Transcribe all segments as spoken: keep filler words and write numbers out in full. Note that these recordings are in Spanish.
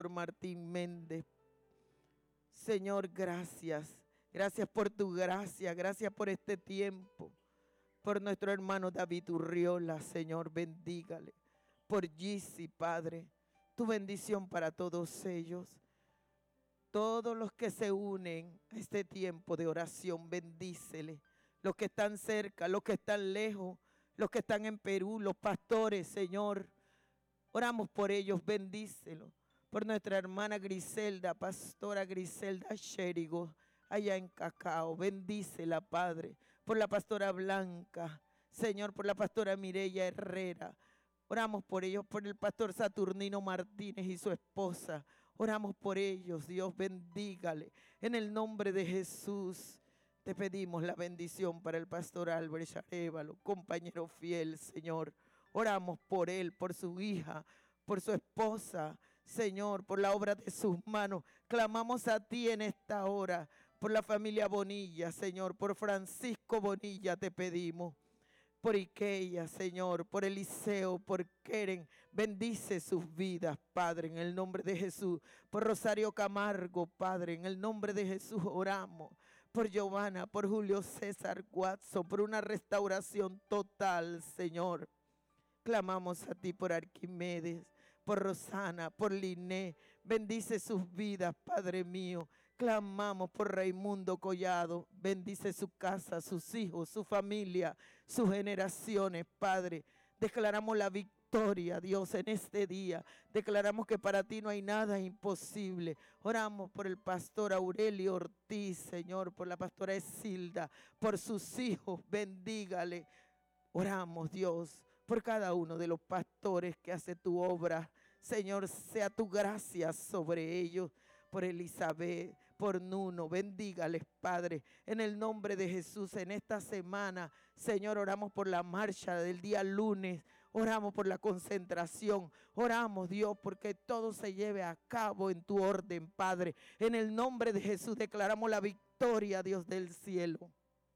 Pastor Martín Méndez. Señor, gracias. Gracias por tu gracia, gracias por este tiempo. Por nuestro hermano David Urriola, Señor, bendígale. Por Gisi, Padre, tu bendición para todos ellos. Todos los que se unen a este tiempo de oración, bendícele. Los que están cerca, los que están lejos, los que están en Perú, los pastores, Señor. Oramos por ellos, bendícelo. Por nuestra hermana Griselda, pastora Griselda Sherigo, allá en Cacao, bendícela, Padre. Por la pastora Blanca, Señor, por la pastora Mireya Herrera. Oramos por ellos, por el pastor Saturnino Martínez y su esposa. Oramos por ellos, Dios, bendígale. En el nombre de Jesús, te pedimos la bendición para el pastor Álvarez Arévalo, compañero fiel, Señor. Oramos por él, por su hija, por su esposa, Señor, por la obra de sus manos. Clamamos a ti en esta hora, por la familia Bonilla, Señor, por Francisco Bonilla te pedimos. Por Ikea, Señor, por Eliseo, por Keren, bendice sus vidas, Padre, en el nombre de Jesús. Por Rosario Camargo, Padre, en el nombre de Jesús oramos. Por Giovanna, por Julio César Watson, por una restauración total, Señor. Clamamos a ti por Arquimedes, por Rosana, por Liné. Bendice sus vidas, Padre mío. Clamamos por Raimundo Collado. Bendice su casa, sus hijos, su familia, sus generaciones, Padre. Declaramos la victoria, Dios, en este día. Declaramos que para ti no hay nada imposible. Oramos por el pastor Aurelio Ortiz, Señor, por la pastora Esilda, por sus hijos. Bendígale. Oramos, Dios, por cada uno de los pastores que hace tu obra. Señor, sea tu gracia sobre ellos. Por Elizabeth, por Nuno, bendígales, Padre, en el nombre de Jesús. En esta semana, Señor, oramos por la marcha del día lunes. Oramos por la concentración. Oramos, Dios, porque todo se lleve a cabo en tu orden, Padre. En el nombre de Jesús declaramos la victoria, Dios del cielo.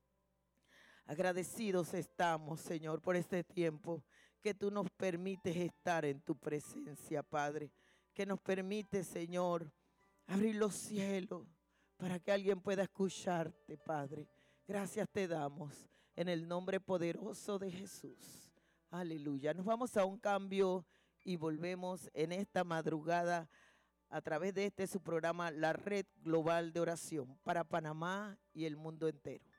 Agradecidos estamos, Señor, por este tiempo que tú nos permites estar en tu presencia, Padre. Que nos permite, Señor, abrir los cielos para que alguien pueda escucharte, Padre. Gracias te damos en el nombre poderoso de Jesús. Aleluya. Nos vamos a un cambio y volvemos en esta madrugada a través de este su programa, la Red Global de Oración para Panamá y el mundo entero.